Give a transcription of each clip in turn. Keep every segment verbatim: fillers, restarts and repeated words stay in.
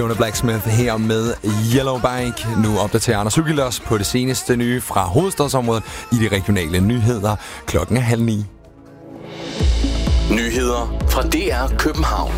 Fiona Blacksmith her med Yellow Bike. Nu opdaterer Anders Ugilos på det seneste nye fra hovedstadsområdet i de regionale nyheder. Klokken er halv ni. Nyheder fra D R København.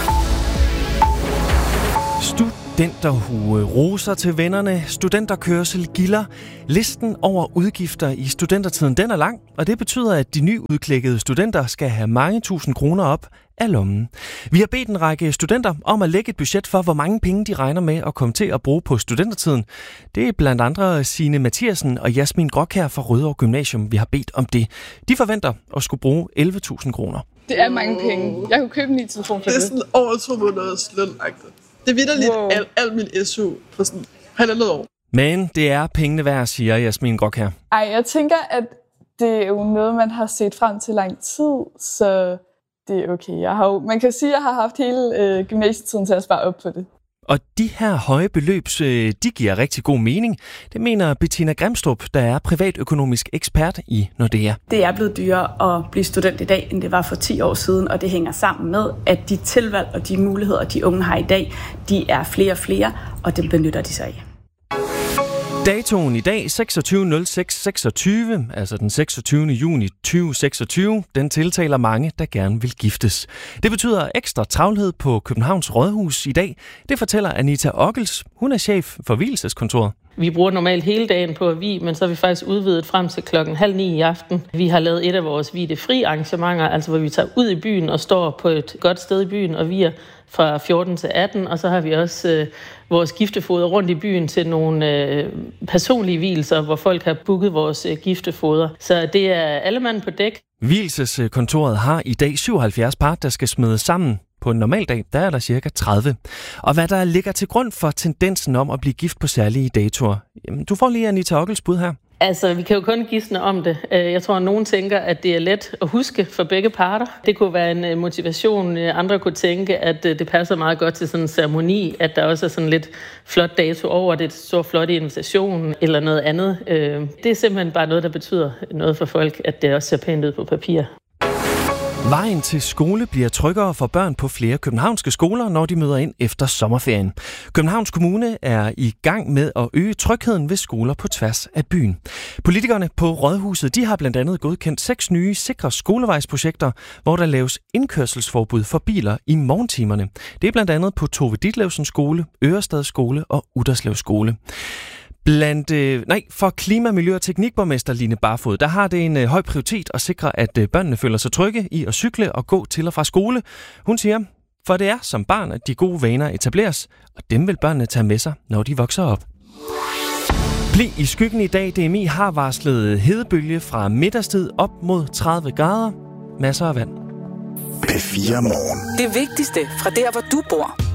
Studenterhue, roser til vennerne, studenterkørsel, gilder. Listen over udgifter i studentertiden, den er lang, og det betyder, at de nyudklækkede studenter skal have mange tusind kroner op af lommen. Vi har bedt en række studenter om at lægge et budget for, hvor mange penge de regner med at komme til at bruge på studentertiden. Det er blandt andre Signe Mathiasen og Jasmin Grokær fra Rødovre Gymnasium, vi har bedt om det. De forventer at skulle bruge elleve tusind kroner. Det er mange penge. Jeg kunne købe en ny telefon for det. Det er sådan over to måneders løn-agtigt. Det er vitterligt wow. al, al min S U på sådan halvandet år. Men det er pengene værd, siger Jasmin Grokær. Ej, jeg tænker, at det er jo noget, man har set frem til lang tid, så det er okay. Jeg har jo, man kan sige, at jeg har haft hele øh, gymnasietiden til at spare op på det. Og de her høje beløb, de giver rigtig god mening. Det mener Bettina Grimstrup, der er privatøkonomisk ekspert i Nordea. Det er blevet dyrere at blive student i dag, end det var for ti år siden, og det hænger sammen med, at de tilvalg og de muligheder, de unge har i dag, de er flere og flere, og det benytter de sig af. Datoen i dag, seksogtyvende nul seks seksogtyve, altså den seksogtyvende juni tyve seksogtyve, den tiltaler mange, der gerne vil giftes. Det betyder ekstra travlhed på Københavns Rådhus i dag. Det fortæller Anita Ockels. Hun er chef for vielseskontoret. Vi bruger normalt hele dagen på at vie, men så har vi faktisk udvidet frem til klokken halv ni i aften. Vi har lavet et af vores vie-fri arrangementer, altså hvor vi tager ud i byen og står på et godt sted i byen og vier fra fjorten til atten, og så har vi også øh, vores giftefoder rundt i byen til nogle øh, personlige vielser, hvor folk har booket vores øh, giftefoder. Så det er alle mand på dæk. Vielseskontoret har i dag syvoghalvfjerds par, der skal smedes sammen. På en normal dag, der er der cirka tredive. Og hvad der ligger til grund for tendensen om at blive gift på særlige datoer? Jamen, du får lige Anita Ockels bud her. Altså, vi kan jo kun gisne om det. Jeg tror, at nogen tænker, at det er let at huske for begge parter. Det kunne være en motivation. Andre kunne tænke, at det passer meget godt til sådan en ceremoni, at der også er sådan lidt flot dato over det, så flot invitation eller noget andet. Det er simpelthen bare noget, der betyder noget for folk, at det også ser pænt ud på papir. Vejen til skole bliver tryggere for børn på flere københavnske skoler, når de møder ind efter sommerferien. Københavns Kommune er i gang med at øge trygheden ved skoler på tværs af byen. Politikerne på Rådhuset, de har blandt andet godkendt seks nye sikre skolevejsprojekter, hvor der laves indkørselsforbud for biler i morgentimerne. Det er blandt andet på Tove Ditlevsen Skole, Ørestad Skole og Utterslev Skole. Blandt, øh, nej, for klima-, miljø- og teknikborgmester Line Barfod, der har det en øh, høj prioritet at sikre, at øh, børnene føler sig trygge i at cykle og gå til og fra skole. Hun siger, for det er som barn, at de gode vaner etableres, og dem vil børnene tage med sig, når de vokser op. Bliv i skyggen i dag. D M I har varslet hedebølge fra middagstid op mod tredive grader. Masser af vand. P fire Morgen. Det vigtigste fra der, hvor du bor.